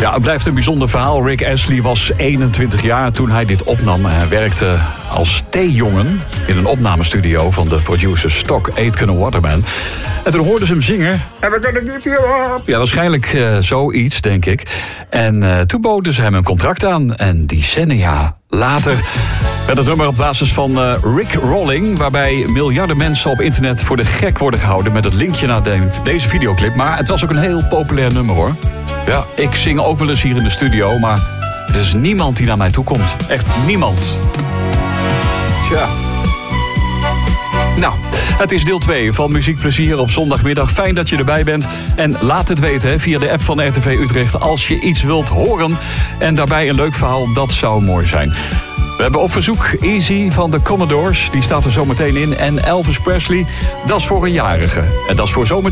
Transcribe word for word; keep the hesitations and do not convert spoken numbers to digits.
Ja, het blijft een bijzonder verhaal. Rick Astley was eenentwintig jaar toen hij dit opnam. Hij werkte als theejongen in een opnamestudio van de producer Stock Aitken Waterman. En toen hoorden ze hem zingen. En we kunnen give you up. Ja, waarschijnlijk uh, zoiets, denk ik. En uh, toen boden ze hem een contract aan. En decennia later werd het nummer op basis van uh, Rick Rolling, waarbij miljarden mensen op internet voor de gek worden gehouden met het linkje naar de, deze videoclip. Maar het was ook een heel populair nummer, hoor. Ja, ik zing ook wel eens hier in de studio, maar er is niemand die naar mij toe komt. Echt niemand. Tja. Nou, het is deel twee van Muziekplezier op zondagmiddag. Fijn dat je erbij bent. En laat het weten hè, via de app van R T V Utrecht als je iets wilt horen. En daarbij een leuk verhaal, dat zou mooi zijn. We hebben op verzoek Easy van de Commodores. Die staat er zo meteen in. En Elvis Presley, dat is voor een jarige. En dat is voor zometeen.